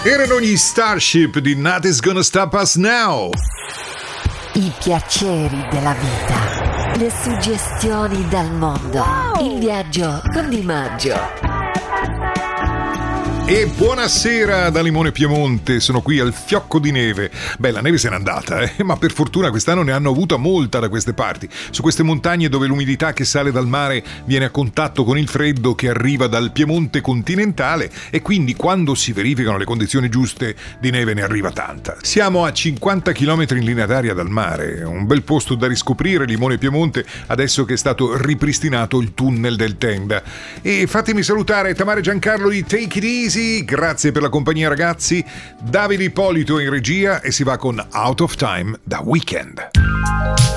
Erano gli Starship di Nothing's Gonna Stop Us Now. I piaceri della vita, le suggestioni dal mondo, il viaggio con Di Maggio. E buonasera da Limone Piemonte, sono qui al fiocco di neve. Beh, la neve se n'è andata, ma per fortuna quest'anno ne hanno avuta molta da queste parti. Su queste montagne dove l'umidità che sale dal mare viene a contatto con il freddo che arriva dal Piemonte continentale e quindi quando si verificano le condizioni giuste di neve ne arriva tanta. Siamo a 50 km in linea d'aria dal mare, un bel posto da riscoprire Limone Piemonte adesso che è stato ripristinato il tunnel del Tenda. E fatemi salutare Tamara e Giancarlo di Take It Easy. Grazie per la compagnia ragazzi, Davide Ippolito in regia e si va con Out of Time da Weekend.